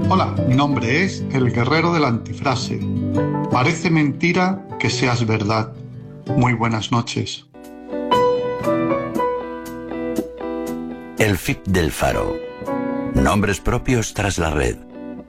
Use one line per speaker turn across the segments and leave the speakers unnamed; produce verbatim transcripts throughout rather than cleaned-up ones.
Hola, mi nombre es El Guerrero de la Antifrase. Parece mentira que seas verdad. Muy buenas noches.
El F I P del Faro. Nombres propios tras la red.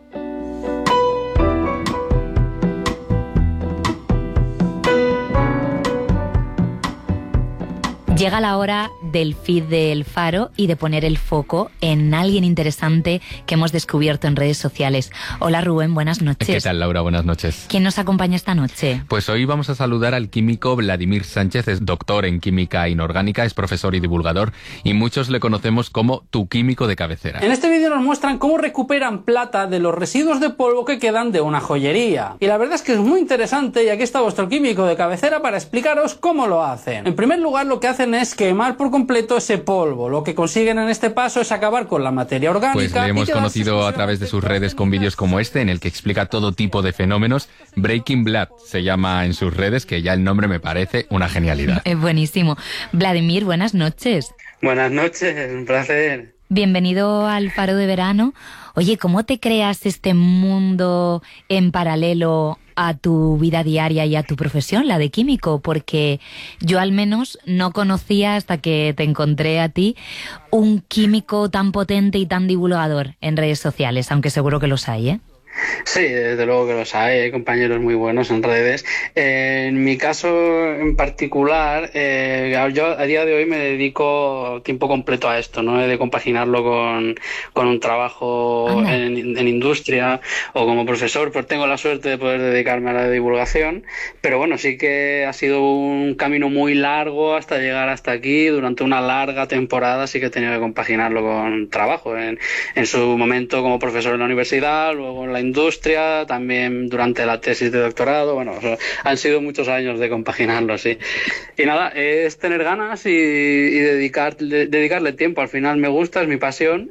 Llega la hora del feed del Faro y de poner el foco en alguien interesante que hemos descubierto en redes sociales. Hola Rubén, buenas noches.
¿Qué tal, Laura? Buenas noches.
¿Quién nos acompaña esta noche?
Pues hoy vamos a saludar al químico Vladimir Sánchez. Es doctor en química inorgánica, es profesor y divulgador y muchos le conocemos como tu químico de cabecera.
En este vídeo nos muestran cómo recuperan plata de los residuos de polvo que quedan de una joyería. Y la verdad es que es muy interesante y aquí está vuestro químico de cabecera para explicaros cómo lo hacen. En primer lugar, lo que hacen es quemar por completo ese polvo. Lo que consiguen en este paso es acabar con la materia orgánica.
Pues le hemos conocido a través de sus redes con vídeos como este, en el que explica todo tipo de fenómenos. Breaking Blood se llama en sus redes, que ya el nombre me parece una genialidad.
Es buenísimo. Vladimir, buenas noches.
Buenas noches, un placer.
Bienvenido al Faro de Verano. Oye, ¿cómo te creas este mundo en paralelo a tu vida diaria y a tu profesión, la de químico? Porque yo al menos no conocía, hasta que te encontré a ti, un químico tan potente y tan divulgador en redes sociales, aunque seguro que los hay, ¿eh?
Sí, desde luego que los hay, hay compañeros muy buenos en redes. Eh, en mi caso en particular, eh, yo a día de hoy me dedico tiempo completo a esto, ¿no? He de compaginarlo con, con un trabajo en, en industria o como profesor, pues tengo la suerte de poder dedicarme a la divulgación, pero bueno, sí que ha sido un camino muy largo hasta llegar hasta aquí. Durante una larga temporada sí que he tenido que compaginarlo con trabajo, en, en su momento como profesor en la universidad, luego en la industria, también durante la tesis de doctorado. Bueno, o sea, han sido muchos años de compaginarlo, sí. Y nada, es tener ganas y, y dedicar, de, dedicarle tiempo. Al final me gusta, es mi pasión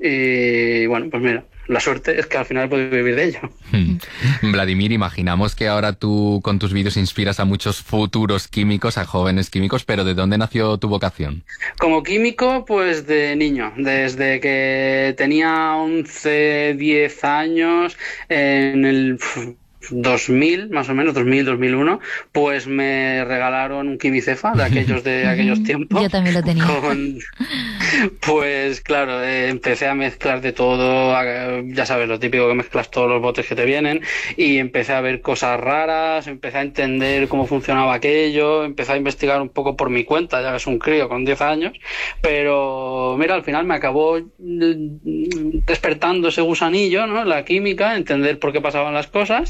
y bueno, pues mira, la suerte es que al final puedo vivir de ello.
Hmm. Vladimir, imaginamos que ahora tú con tus vídeos inspiras a muchos futuros químicos, a jóvenes químicos, pero ¿de dónde nació tu vocación?
Como químico, pues de niño, desde que tenía once, diez años, en el dos mil, más o menos, dos mil, dos mil uno, pues me regalaron un quimicefa de aquellos de aquellos tiempos.
Yo también lo tenía.
Con, pues claro, eh, empecé a mezclar de todo, a, ya sabes, lo típico que mezclas todos los botes que te vienen, y empecé a ver cosas raras, empecé a entender cómo funcionaba aquello, empecé a investigar un poco por mi cuenta, ya que es un crío con diez años, pero mira, al final me acabó despertando ese gusanillo, ¿no? La química, entender por qué pasaban las cosas.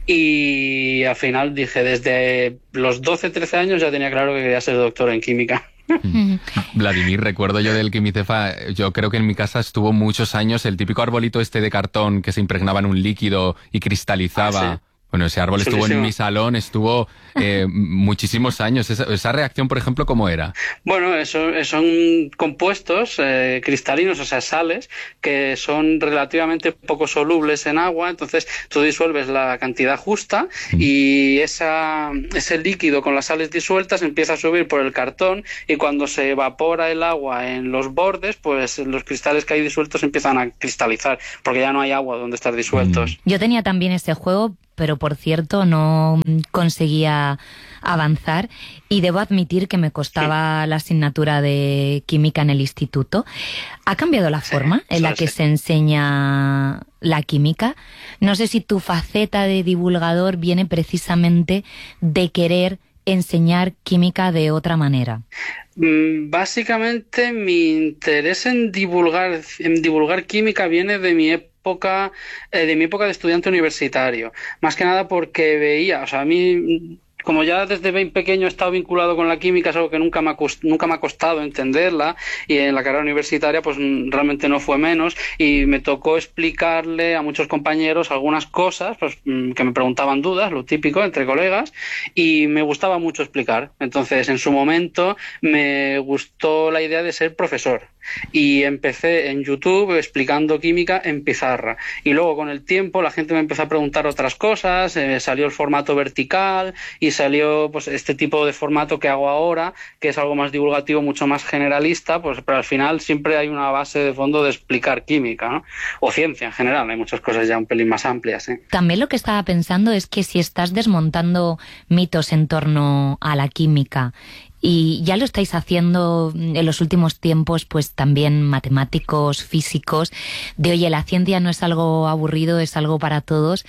Y al final dije, desde los doce, trece años ya tenía claro que quería ser doctor en química.
Vladimir, recuerdo yo del quimicefa, yo creo que en mi casa estuvo muchos años el típico arbolito este de cartón que se impregnaba en un líquido y cristalizaba. Ah, sí. Bueno, ese árbol estuvo en mi salón, estuvo eh, muchísimos años. Esa, esa reacción, por ejemplo, ¿cómo era?
Bueno, eso, son compuestos eh, cristalinos, o sea, sales, que son relativamente poco solubles en agua. Entonces tú disuelves la cantidad justa y esa, ese líquido con las sales disueltas empieza a subir por el cartón, y cuando se evapora el agua en los bordes, pues los cristales que hay disueltos empiezan a cristalizar, porque ya no hay agua donde estar disueltos.
Yo tenía también este juego, pero por cierto no conseguía avanzar y debo admitir que me costaba sí. la asignatura de química en el instituto. ¿Ha cambiado la forma sí, en la que sí. se enseña la química? No sé si tu faceta de divulgador viene precisamente de querer enseñar química de otra manera.
Básicamente mi interés en divulgar, en divulgar química viene de mi época Época, eh, de mi época de estudiante universitario, más que nada porque veía, o sea, a mí, como ya desde bien pequeño he estado vinculado con la química, es algo que nunca me ha, cost- nunca me ha costado entenderla, y en la carrera universitaria pues realmente no fue menos, y me tocó explicarle a muchos compañeros algunas cosas pues, que me preguntaban dudas, lo típico entre colegas, y me gustaba mucho explicar. Entonces en su momento me gustó la idea de ser profesor. y empecé en YouTube explicando química en pizarra. Y luego con el tiempo la gente me empezó a preguntar otras cosas, eh, salió el formato vertical y salió pues este tipo de formato que hago ahora, que es algo más divulgativo, mucho más generalista, pues pero al final siempre hay una base de fondo de explicar química, ¿no? O ciencia en general, hay muchas cosas ya un pelín más amplias, ¿eh?
También lo que estaba pensando es que si estás desmontando mitos en torno a la química, y ya lo estáis haciendo en los últimos tiempos, pues también matemáticos, físicos, de oye, la ciencia no es algo aburrido, es algo para todos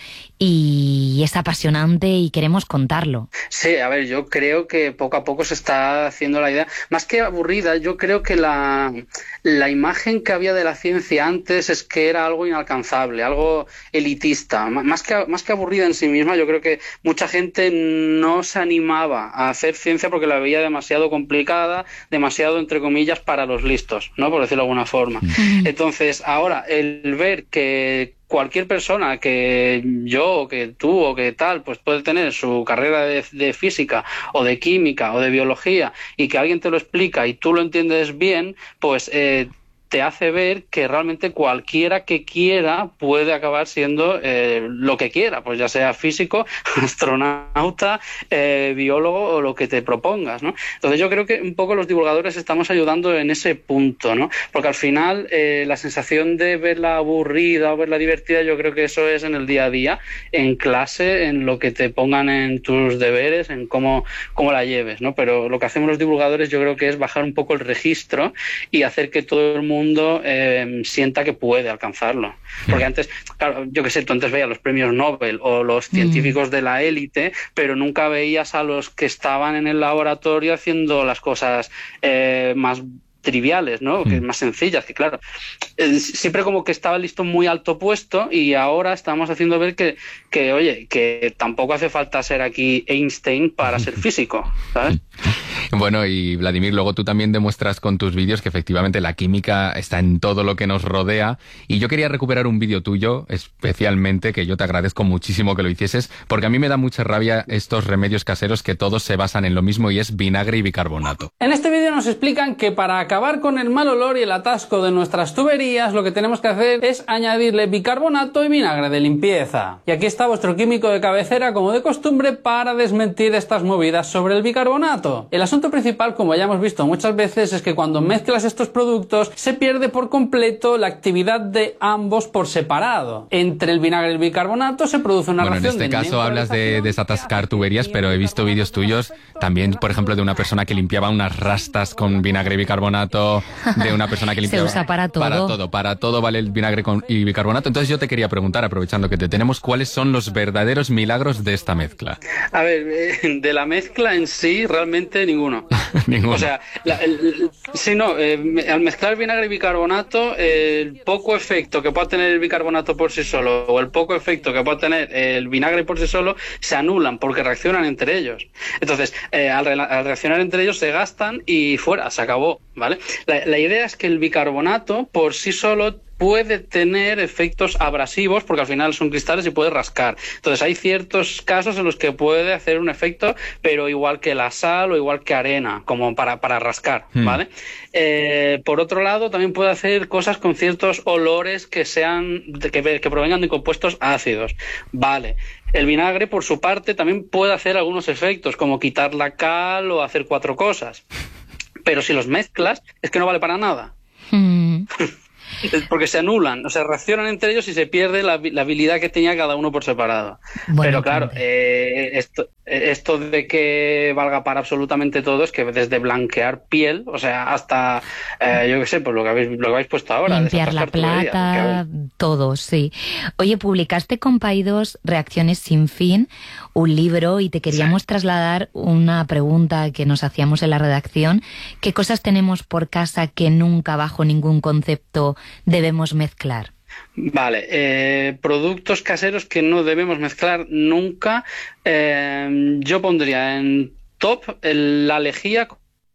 y es apasionante y queremos contarlo.
Sí, a ver, yo creo que poco a poco se está haciendo la idea, más que aburrida, yo creo que la, la imagen que había de la ciencia antes es que era algo inalcanzable, algo elitista, más que, más que aburrida en sí misma. Yo creo que mucha gente no se animaba a hacer ciencia porque la veía demasiado demasiado complicada, demasiado, entre comillas, para los listos, ¿no? Por decirlo de alguna forma. Mm. Entonces, ahora, el ver que cualquier persona, que yo, o que tú, o que tal, pues puede tener su carrera de, de física, o de química, o de biología, y que alguien te lo explica y tú lo entiendes bien, pues eh, te hace ver que realmente cualquiera que quiera puede acabar siendo eh, lo que quiera, pues ya sea físico, astronauta, eh, biólogo o lo que te propongas, ¿no? Entonces yo creo que un poco los divulgadores estamos ayudando en ese punto, ¿no? Porque al final eh, la sensación de verla aburrida o verla divertida, yo creo que eso es en el día a día, en clase, en lo que te pongan en tus deberes, en cómo, cómo la lleves, ¿no? Pero lo que hacemos los divulgadores yo creo que es bajar un poco el registro y hacer que todo el mundo mundo eh, sienta que puede alcanzarlo. Porque antes, claro, yo qué sé, tú antes veías los premios Nobel o los científicos mm. de la élite, pero nunca veías a los que estaban en el laboratorio haciendo las cosas eh, más triviales, ¿no? Que más sencillas, que claro, eh, siempre como que estaba listo muy alto puesto y ahora estamos haciendo ver que, que, oye, que tampoco hace falta ser aquí Einstein para ser físico, ¿sabes?
Bueno, y Vladimir, luego tú también demuestras con tus vídeos que efectivamente la química está en todo lo que nos rodea, y yo quería recuperar un vídeo tuyo, especialmente, que yo te agradezco muchísimo que lo hicieses, porque a mí me da mucha rabia estos remedios caseros que todos se basan en lo mismo y es vinagre y bicarbonato.
En este vídeo nos explican que para acabar con el mal olor y el atasco de nuestras tuberías, lo que tenemos que hacer es añadirle bicarbonato y vinagre de limpieza. Y aquí está vuestro químico de cabecera, como de costumbre, para desmentir estas movidas sobre el bicarbonato. El asunto principal, como ya hemos visto muchas veces, es que cuando mezclas estos productos se pierde por completo la actividad de ambos por separado. Entre el vinagre y el bicarbonato se produce una
bueno,
reacción de...
Bueno, en este caso hablas de desatascar tuberías, pero he visto vídeos tuyos también, por ejemplo, de una persona que limpiaba unas rastas con vinagre y bicarbonato, de una persona que limpiaba...
Se usa para todo.
Para todo, para todo vale el vinagre con, y bicarbonato. Entonces yo te quería preguntar, aprovechando que te tenemos, ¿cuáles son los verdaderos milagros de esta mezcla?
A ver, eh, de la mezcla en sí, realmente ninguno.
Ninguno.
O sea, la, el, el, sí, no, eh, al mezclar vinagre y bicarbonato, eh, el poco efecto que pueda tener el bicarbonato por sí solo o el poco efecto que pueda tener el vinagre por sí solo se anulan porque reaccionan entre ellos. Entonces, eh, al, re, al reaccionar entre ellos se gastan y fuera, se acabó, ¿vale? La, la idea es que el bicarbonato por sí solo puede tener efectos abrasivos porque al final son cristales y puede rascar. Entonces hay ciertos casos en los que puede hacer un efecto, pero igual que la sal o igual que arena, como para, para rascar, ¿vale? Hmm. Eh, por otro lado, también puede hacer cosas con ciertos olores que sean que, que provengan de compuestos ácidos, ¿vale? El vinagre, por su parte, también puede hacer algunos efectos, como quitar la cal o hacer cuatro cosas. Pero si los mezclas, es que no vale para nada. Hmm. Porque se anulan, o sea, reaccionan entre ellos y se pierde la, la habilidad que tenía cada uno por separado. Bueno, pero claro, eh, esto, esto de que valga para absolutamente todo es que desde blanquear piel, o sea, hasta, eh, yo qué sé, pues lo que habéis, lo que habéis puesto ahora.
Limpiar la plata, todo, sí. Oye, publicaste con Paidós Reacciones sin fin, un libro, y te queríamos sí. trasladar una pregunta que nos hacíamos en la redacción. ¿Qué cosas tenemos por casa que nunca, bajo ningún concepto, debemos mezclar?
Vale, eh, productos caseros que no debemos mezclar nunca. Eh, yo pondría en top el, la lejía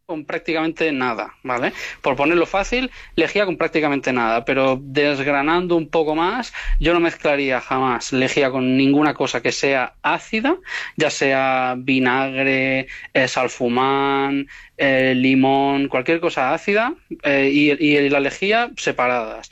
con prácticamente nada, ¿vale? Por ponerlo fácil, lejía con prácticamente nada, pero desgranando un poco más, yo no mezclaría jamás lejía con ninguna cosa que sea ácida, ya sea vinagre, eh, salfumán, eh, limón, cualquier cosa ácida, eh, y, y la lejía separadas.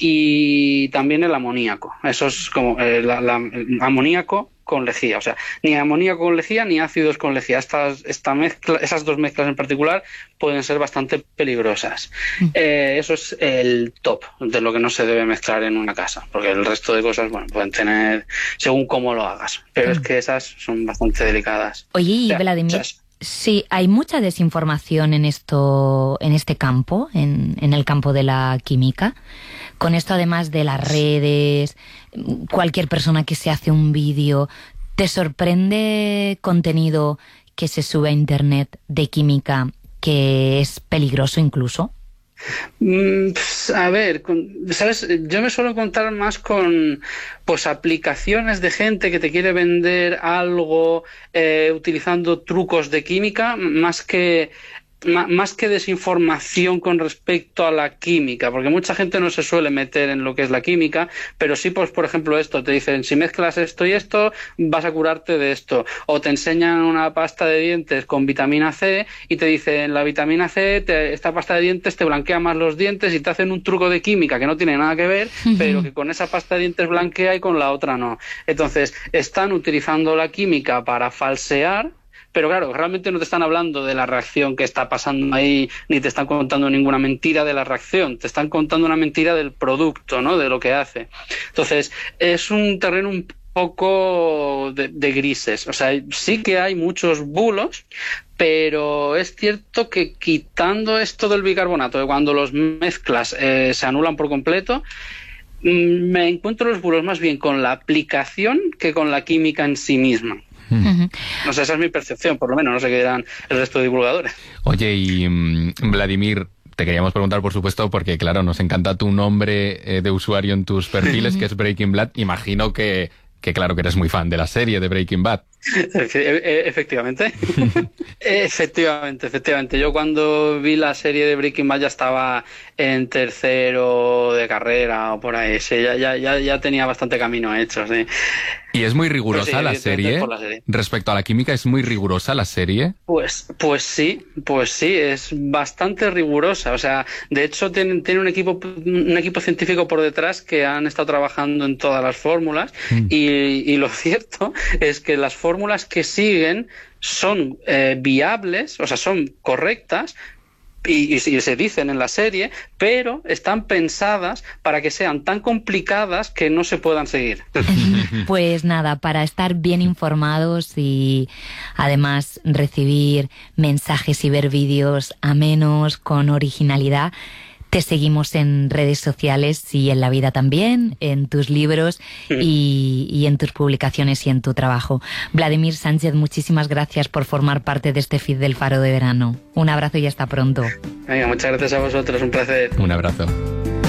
Y también el amoníaco, eso es como eh, la, la, el amoníaco con lejía, o sea, ni amoníaco con lejía ni ácidos con lejía. Estas, esta mezcla, esas dos mezclas en particular pueden ser bastante peligrosas. Mm. Eh, eso es el top de lo que no se debe mezclar en una casa, porque el resto de cosas, bueno, pueden tener según cómo lo hagas, pero mm. es que esas son bastante delicadas.
Oye, y o sea, Vladimir, o sea, sí, hay mucha desinformación en esto, en este campo, en, en el campo de la química. Con esto, además de las redes, cualquier persona que se hace un vídeo, ¿te sorprende contenido que se sube a internet de química que es peligroso incluso?
Mm, pues, a ver, ¿sabes? Yo me suelo encontrar más con pues aplicaciones de gente que te quiere vender algo eh, utilizando trucos de química, más que más que desinformación con respecto a la química, porque mucha gente no se suele meter en lo que es la química, pero sí, pues por ejemplo esto, te dicen, si mezclas esto y esto, vas a curarte de esto, o te enseñan una pasta de dientes con vitamina C y te dicen, la vitamina C, te, esta pasta de dientes te blanquea más los dientes, y te hacen un truco de química que no tiene nada que ver, uh-huh. pero que con esa pasta de dientes blanquea y con la otra no. Entonces, están utilizando la química para falsear. Pero claro, realmente no te están hablando de la reacción que está pasando ahí, ni te están contando ninguna mentira de la reacción, te están contando una mentira del producto, ¿no? De lo que hace. Entonces, es un terreno un poco de, de grises. O sea, sí que hay muchos bulos, pero es cierto que quitando esto del bicarbonato, de cuando los mezclas eh, se anulan por completo, me encuentro los bulos más bien con la aplicación que con la química en sí misma. Uh-huh. No sé, esa es mi percepción, por lo menos, no sé qué dirán el resto de divulgadores.
Oye, y um, Vladimir, te queríamos preguntar, por supuesto, porque claro, nos encanta tu nombre eh, de usuario en tus perfiles, uh-huh. que es Breaking Bad. Imagino que, que claro que eres muy fan de la serie de Breaking Bad.
Efectivamente. efectivamente, efectivamente. Yo cuando vi la serie de Breaking Bad ya estaba en tercero de carrera o por ahí. Sí, ya, ya, ya, ya tenía bastante camino hecho. Sí.
¿Y es muy rigurosa pues sí, la, serie?
la serie?
Respecto a la química, ¿es muy rigurosa la serie?
Pues, pues sí, pues sí, es bastante rigurosa. O sea, de hecho tiene, tiene un equipo, un equipo científico por detrás que han estado trabajando en todas las fórmulas mm. y, y lo cierto es que las fórmulas que siguen son eh, viables, o sea, son correctas, Y, y, y se dicen en la serie, pero están pensadas para que sean tan complicadas que no se puedan seguir.
Pues nada, para estar bien informados y además recibir mensajes y ver vídeos amenos, con originalidad, te seguimos en redes sociales y en la vida también, en tus libros y, y en tus publicaciones y en tu trabajo. Vladimir Sánchez, muchísimas gracias por formar parte de este feed del Faro de Verano. Un abrazo y hasta pronto.
Venga, muchas gracias a vosotros, un placer.
Un abrazo.